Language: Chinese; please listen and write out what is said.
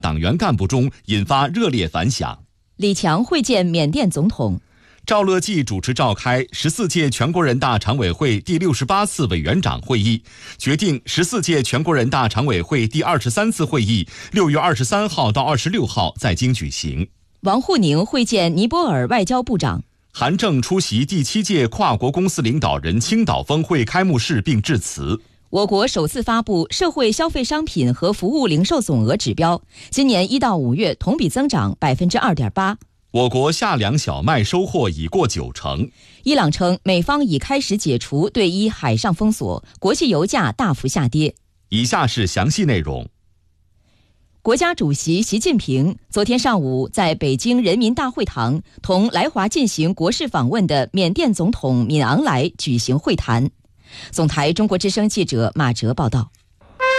党员干部中引发热烈反响。 李强会见缅甸总统。 赵乐际主持召开14届全国人大常委会第68次委员长会议，决定14届全国人大常委会第23次会议6月23号到26号在京举行。 王沪宁会见尼泊尔外交部长。 韩正出席第7届跨国公司领导人青岛峰会开幕式并致辞。 我国首次发布社会消费商品和服务零售总额指标，今年1到5月同比增长2.8%。 我国夏粮小麦收获已过90%。 伊朗称美方已开始解除对伊海上封锁，国际油价大幅下跌。 以下是详细内容。 国家主席习近平昨天上午在北京人民大会堂同来华进行国事访问的缅甸总统敏昂莱举行会谈。总台中国之声记者马哲报道。